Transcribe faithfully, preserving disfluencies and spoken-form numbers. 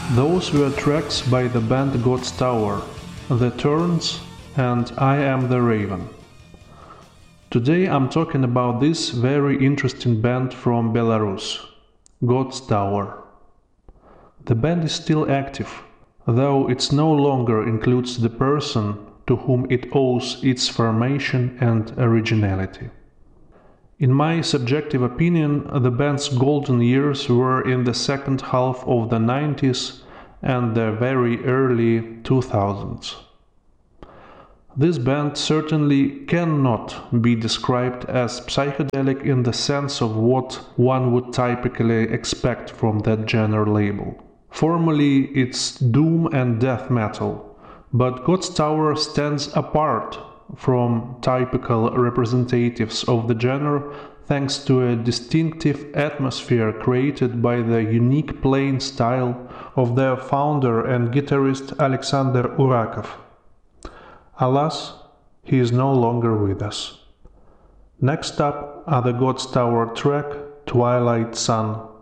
Those were tracks by the band God's Tower, The Turns and I Am the Raven. Today I'm talking about this very interesting band from Belarus, God's Tower. The band is still active, though it no longer includes the person to whom it owes its formation and originality. In my subjective opinion, the band's golden years were in the second half of the nineties and the very early two thousands. This band certainly cannot be described as psychedelic in the sense of what one would typically expect from that genre label. Formally, it's doom and death metal, but God's Tower stands apart from typical representatives of the genre thanks to a distinctive atmosphere created by the unique playing style of their founder and guitarist Alexander Urakov. Alas, he is no longer with us. Next up are the God's Tower track Twilight Sun.